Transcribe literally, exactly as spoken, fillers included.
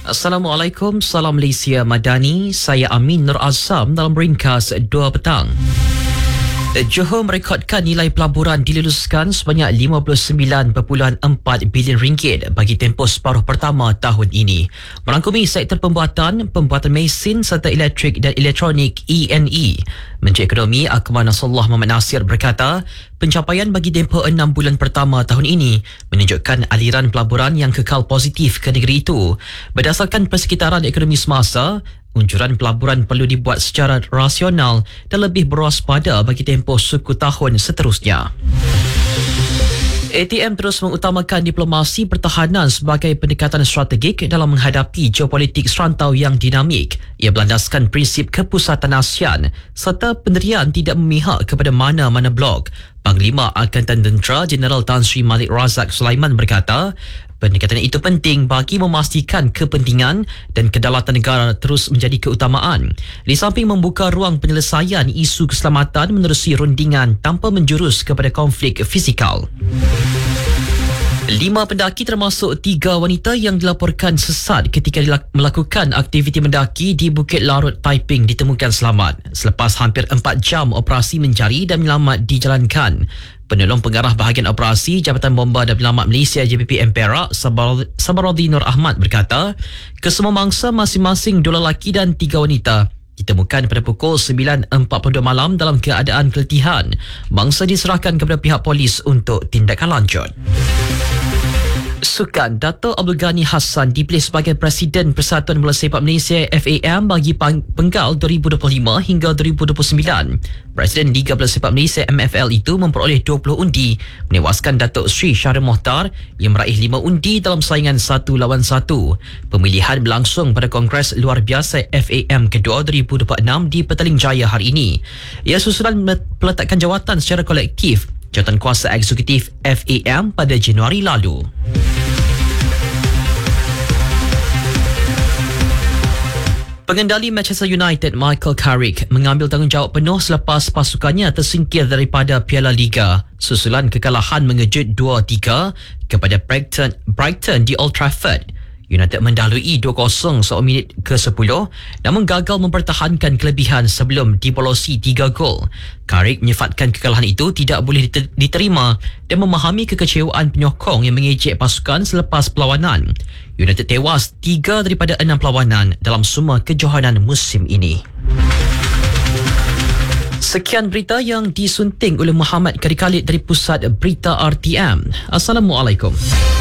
Assalamualaikum, salam Malaysia Madani. Saya Amin Nur Azam dalam ringkas dua petang. Johor merekodkan nilai pelaburan diluluskan sebanyak lima puluh sembilan perpuluhan empat bilion ringgit bagi tempoh separuh pertama tahun ini. Merangkumi sektor pembuatan, pembuatan mesin serta elektrik dan elektronik E and E. Menteri Ekonomi Akmal Nasrullah Muhammad Nasir berkata, pencapaian bagi tempoh enam bulan pertama tahun ini menunjukkan aliran pelaburan yang kekal positif ke negeri itu. Berdasarkan persekitaran ekonomi semasa, unjuran pelaburan perlu dibuat secara rasional dan lebih berwaspada bagi tempoh suku tahun seterusnya. A T M terus mengutamakan diplomasi pertahanan sebagai pendekatan strategik dalam menghadapi geopolitik serantau yang dinamik. Ia berlandaskan prinsip kepusatan ASEAN serta pendirian tidak memihak kepada mana-mana blok. Panglima Angkatan Tentera Jeneral Tan Sri Malik Razak Sulaiman berkata, pendekatan itu penting bagi memastikan kepentingan dan kedaulatan negara terus menjadi keutamaan. Di samping membuka ruang penyelesaian isu keselamatan menerusi rundingan tanpa menjurus kepada konflik fizikal. Lima pendaki termasuk tiga wanita yang dilaporkan sesat ketika melakukan aktiviti mendaki di Bukit Larut Taiping ditemukan selamat. Selepas hampir empat jam operasi mencari dan menyelamat dijalankan. Penolong Pengarah Bahagian Operasi Jabatan Bomba dan Penyelamat Malaysia J P P M Perak Sabarodi Nur Ahmad berkata, kesemua mangsa masing-masing dua lelaki dan tiga wanita ditemukan pada pukul sembilan empat puluh dua malam dalam keadaan keletihan. Mangsa diserahkan kepada pihak polis untuk tindakan lanjut. Sukan, Dato' Abdul Ghani Hassan dipilih sebagai Presiden Persatuan Bola Sepak Malaysia F A M bagi penggal dua ribu dua puluh lima hingga dua ribu dua puluh sembilan. Presiden Liga Bola Sepak Malaysia M F L itu memperoleh dua puluh undi, menewaskan Datuk Sri Syahrir Mohtar yang meraih lima undi dalam saingan satu lawan satu. Pemilihan berlangsung pada Kongres Luar Biasa F A M kedua dua ribu dua puluh enam di Petaling Jaya hari ini. Ia susulan peletakan jawatan secara kolektif Jawatan Kuasa Eksekutif F A M pada Januari lalu. Pengendali Manchester United Michael Carrick mengambil tanggungjawab penuh selepas pasukannya tersingkir daripada Piala Liga susulan kekalahan mengejut dua tiga kepada Brighton, Brighton di Old Trafford. United mendahului dua kosong seorang minit ke sepuluh namun gagal mempertahankan kelebihan sebelum dibolosi tiga gol. Carrick menyifatkan kekalahan itu tidak boleh diterima dan memahami kekecewaan penyokong yang mengejek pasukan selepas perlawanan. United tewas tiga daripada enam perlawanan dalam semua kejohanan musim ini. Sekian berita yang disunting oleh Muhammad Khalid dari Pusat Berita R T M. Assalamualaikum.